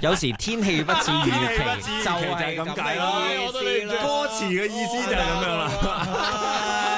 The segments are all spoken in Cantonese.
有時天氣不似預期，就係咁解咯。 歌詞嘅意思就係咁樣啦。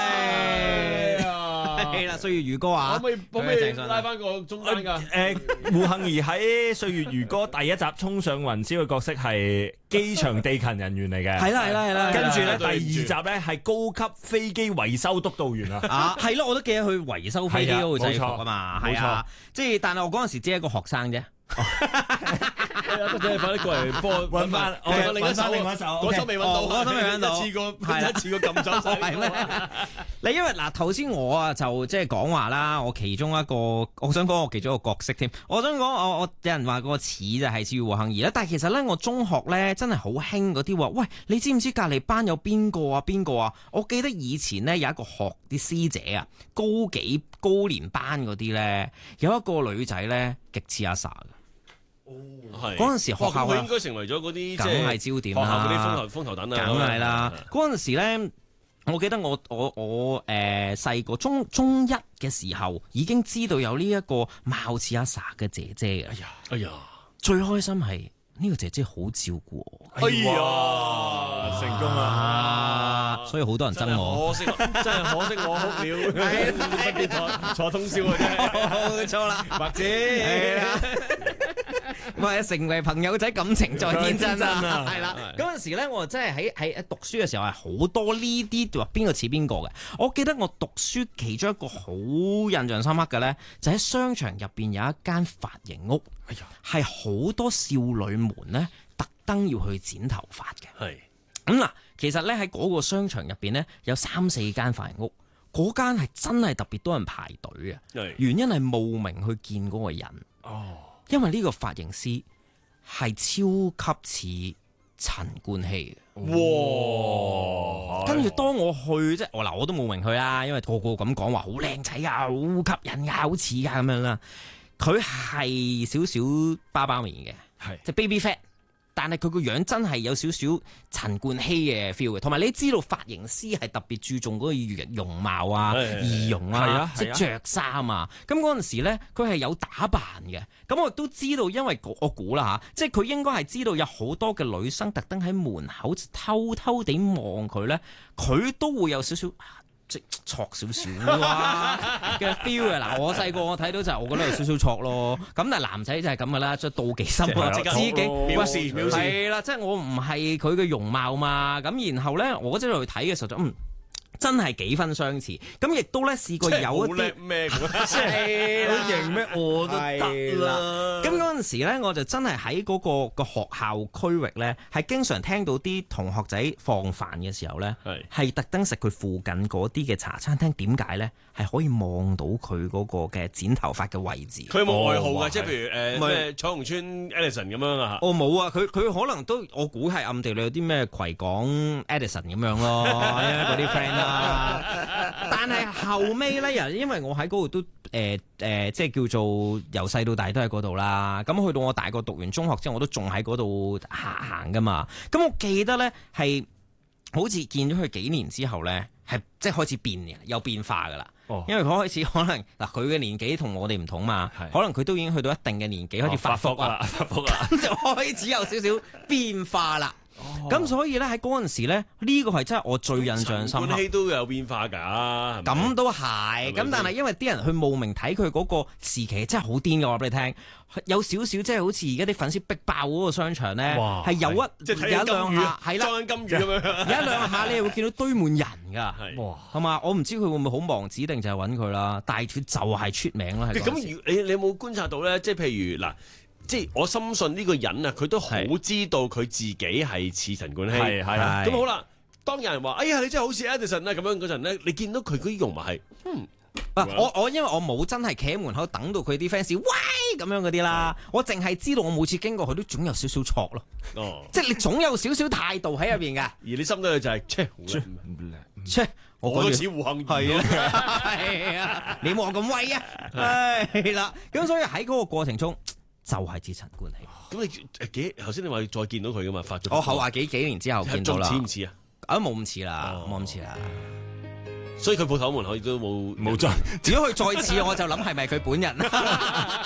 係啦，歲月如歌啊！ 可唔可以拉翻個中間㗎？ 胡杏兒喺《歲月如歌》第一集衝上雲霄嘅角色係機場地勤人員嚟嘅。 係啦， 跟住咧第對唔住二集咧係高級飛機維修督導員啊。 係咯，我都記得去維修飛機嗰個制服啊嘛，係啊，即係但係我嗰陣時只係一個學生啫。 得啫，快啲過嚟幫我揾翻另一首，嗰首未揾到， 嗰首未揾到， 一次過撳走晒。 係咩？你因為嗱頭先我啊就即係講話啦，我其中一個，我想講我其中一個角色添。我想講我有人話個似就係似胡杏兒啦，但係其實咧我中學咧真係好興嗰啲話，喂，你知唔知隔離班有邊個啊？我記得以前咧有一個學啲師姐啊，高年班嗰啲咧，有一個女仔咧極似阿 Sa 嘅。 係嗰陣時學校佢應該成為咗嗰啲梗係焦點啦， 學校嗰啲風頭躉啦， 梗係啦。嗰陣時咧，我記得我細個中一嘅時候已經知道有呢一個貌似阿 Sa 嘅姐姐嘅。 哎呀， 最開心係呢個姐姐好照顧我。 哎呀，成功啦！ 所以好多人憎我。 真係可惜我哭了，不見坐通宵嘅啫。 冇錯啦， 白姐。 唔係成為朋友仔，感情再天真啊！係啦， 係嗰陣時咧，我真係喺讀書嘅時候係好多呢啲話邊個似邊個嘅。我記得我讀書其中一個好印象深刻嘅咧，就喺商場入邊有一間髮型屋，係好多少女們咧特登要去剪頭髮嘅。 係咁嗱，其實咧喺嗰個商場入邊咧有3-4間髮型屋，嗰間係真係特別多人排隊嘅。原因係慕名去見嗰個人。 哦。 因為呢個髮型師係超級似陳冠希嘅。哇！跟住當我去即係我都冇明佢啦，因為個個咁講話好靚仔啊，好吸引啊，好似啊咁樣啦。佢係少少巴巴面嘅，係即係 baby fat。但係佢個樣真係有少少陳冠希嘅 feel 嘅，同埋你知道髮型師係特別注重嗰個容貌啊、儀容啊，即係着衫啊。咁嗰陣時咧，佢係有打扮嘅。咁我亦都知道，因為我估啦嚇，即係佢應該係知道有好多嘅女生特登喺門口偷偷地望佢咧，佢都會有少少。即挫少少嘅 feel 嘅嗱，我細個我睇到就係我覺得有少少挫咯。咁但係男仔就係咁噶啦，即係妒忌心啊，自己藐視係啦，即係我唔係佢嘅容貌嘛。咁然後咧，我即係去睇嘅時候就真係幾分相似，咁亦都咧試過有一啲咩咁， 好型咩我都得啦。 咁嗰陣時咧，我就真係喺嗰個學校區域咧，係經常聽到啲同學仔放飯嘅時候咧，係特登食佢附近嗰啲嘅茶餐廳。點解咧？係可以望到佢嗰個嘅剪頭髮嘅位置。 佢有冇外號㗎？即係譬如咩彩虹村 Edison 咁樣啊？ 我冇啊！佢可能都我估係暗地裏有啲咩葵港 Edison 咁樣咯，嗰啲 friend 啦。但係後尾咧，因為我喺嗰度都即係叫做由細到大都喺嗰度啦。咁去到我大個讀完中學之後，我都仲喺嗰度行噶嘛。咁我記得咧係好似見咗佢幾年之後咧，係即係開始變嘅，有變化噶啦。因為佢開始可能嗱，佢嘅年紀同我哋唔同嘛，可能佢都已經去到一定嘅年紀開始發福啦，咁就開始有少少變化啦。咁所以咧喺嗰陣時咧，呢個係真係我最印象深刻。陳冠希都有變化㗎， 咁都係。咁但係因為啲人去慕名睇佢嗰個時期真係好癲嘅，我話俾你聽，有少少即係好似而家啲粉絲逼爆嗰個商場咧，係有一兩下係啦， 裝緊金魚咁樣， 有一兩下你會見到堆滿人㗎，係嘛？我唔知佢會唔會好忙，指定就係揾佢啦。但係佢就係出名啦。 咁你有冇觀察到咧？即係譬如嗱。即係我深信呢個人啊，佢都好知道佢自己係似陳冠希，係咁好啦。當有人話：哎呀，你真係好似 Edison 啊咁樣嗰陣咧，你見到佢嗰啲容貌係， 我因為我冇真係企喺門口等到佢啲 fans 喂咁樣嗰啲啦，我淨係知道我每次經過佢都總有少少錯咯。即係你總有少少態度喺入邊㗎。 而你心底就係我都似胡杏兒係啊，你冇我咁威啊，係啦。咁所以喺嗰個過程中。就係似陳冠希。 咁你頭先你話再見到佢噶嘛？發咗我後話幾年之後見到啦。 似唔似啊？ 冇咁似啦，冇咁似啦。 所以佢鋪頭門口都冇再。 如果佢再似，我就諗係咪佢本人？